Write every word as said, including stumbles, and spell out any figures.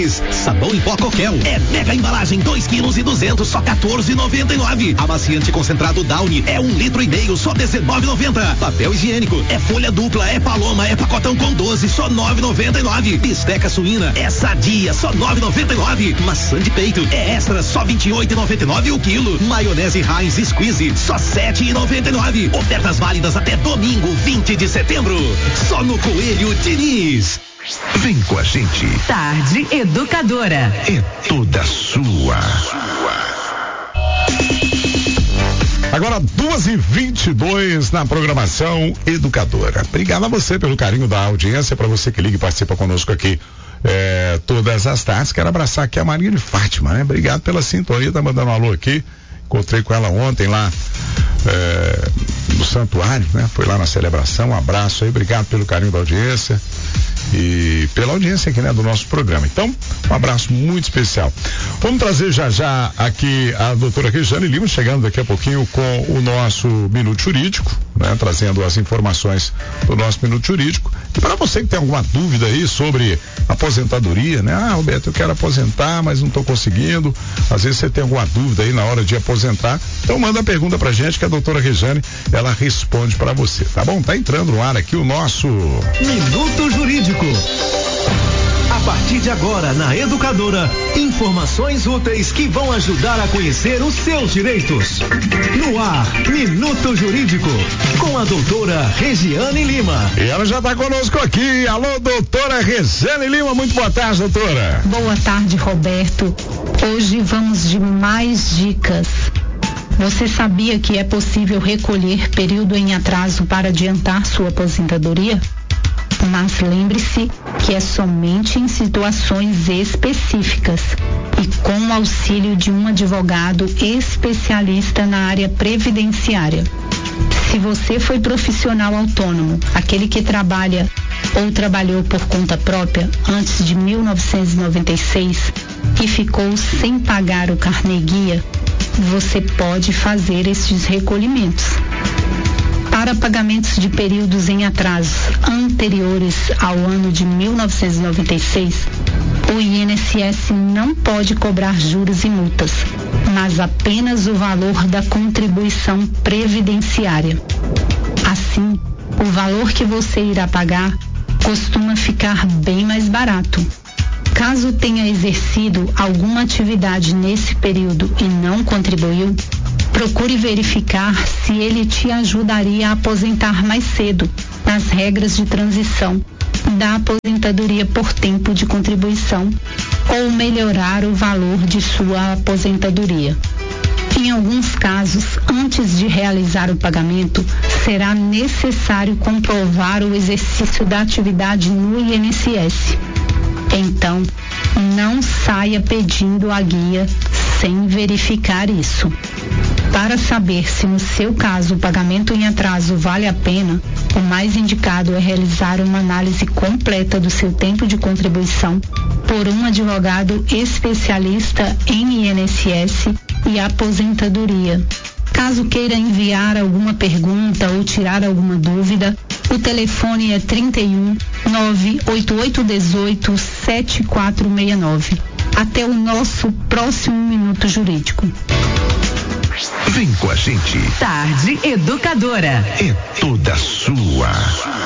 Diniz, sabão em pó Coquel, é mega embalagem, dois quilos e duzentos, só quatorze e noventa e nove. Amaciante concentrado Downy, é um litro e meio, só dezenove e noventa. Papel higiênico, é folha dupla, é Paloma, é pacotão com doze, só nove e noventa e nove. Bisteca suína, é Sadia, só nove e noventa e nove. Maçã de peito, é Extra, só vinte e oito e noventa e nove o quilo. Maionese Heinz Squeeze, só sete e noventa e nove. Ofertas válidas até domingo, vinte de setembro. Só no Coelho Diniz. Vem com a gente. Tarde Educadora. É toda sua. Agora duas e vinte e dois na programação Educadora. Obrigado a você pelo carinho da audiência, para você que liga e participa conosco aqui é, todas as tardes. Quero abraçar aqui a Maria de Fátima, né? Obrigado pela sintonia, tá mandando um alô aqui. Encontrei com ela ontem lá é, no santuário, né? Foi lá na celebração. Um abraço aí, obrigado pelo carinho da audiência e pela audiência aqui, né, do nosso programa. Então, um abraço muito especial. Vamos trazer já já aqui a doutora Rejane Lima, chegando daqui a pouquinho com o nosso Minuto Jurídico, né, trazendo as informações do nosso Minuto Jurídico. E para você que tem alguma dúvida aí sobre aposentadoria, né? Ah, Roberto, eu quero aposentar, mas não estou conseguindo. Às vezes você tem alguma dúvida aí na hora de aposentar. Então manda a pergunta pra gente que a doutora Rejane, ela responde para você, tá bom? Tá entrando no ar aqui o nosso Minuto Jurídico. A partir de agora, na Educadora, informações úteis que vão ajudar a conhecer os seus direitos. No ar, Minuto Jurídico, com a doutora Regiane Lima. E ela já está conosco aqui. Alô, doutora Regiane Lima, muito boa tarde, doutora. Boa tarde, Roberto. Hoje vamos de mais dicas. Você sabia que é possível recolher período em atraso para adiantar sua aposentadoria? Mas lembre-se que é somente em situações específicas e com o auxílio de um advogado especialista na área previdenciária. Se você foi profissional autônomo, aquele que trabalha ou trabalhou por conta própria antes de mil novecentos e noventa e seis e ficou sem pagar o carnê-guia, você pode fazer estes recolhimentos. Para pagamentos de períodos em atraso anteriores ao ano de mil novecentos e noventa e seis, o I N S S não pode cobrar juros e multas, mas apenas o valor da contribuição previdenciária. Assim, o valor que você irá pagar costuma ficar bem mais barato. Caso tenha exercido alguma atividade nesse período e não contribuiu, procure verificar se ele te ajudaria a aposentar mais cedo, nas regras de transição da aposentadoria por tempo de contribuição, ou melhorar o valor de sua aposentadoria. Em alguns casos, antes de realizar o pagamento, será necessário comprovar o exercício da atividade no I N S S. Então, não saia pedindo a guia sem verificar isso. Para saber se no seu caso o pagamento em atraso vale a pena, o mais indicado é realizar uma análise completa do seu tempo de contribuição por um advogado especialista em I N S S e aposentadoria. Caso queira enviar alguma pergunta ou tirar alguma dúvida, o telefone é trinta e um, nove oito oito um oito, sete quatro seis nove. Até o nosso próximo Minuto Jurídico. Vem com a gente. Tarde Educadora. É toda sua.